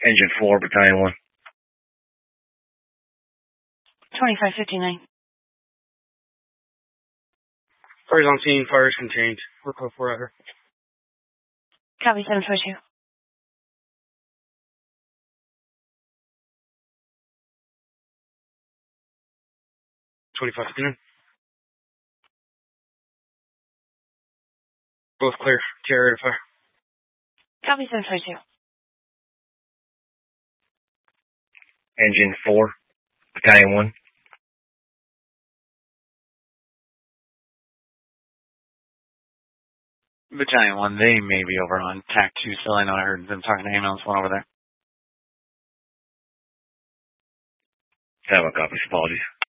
Engine 4, Battalion 1. 2559. Fires on scene, fires contained. We're code 4 out here. Copy 742. 2559. Both clear. Carrier to fire. Copy 742. Engine 4, Battalion 1. Battalion 1, they may be over on TAC 2 still. I know I heard them talking to ambulance 1 over there. 7 copies. Apologies.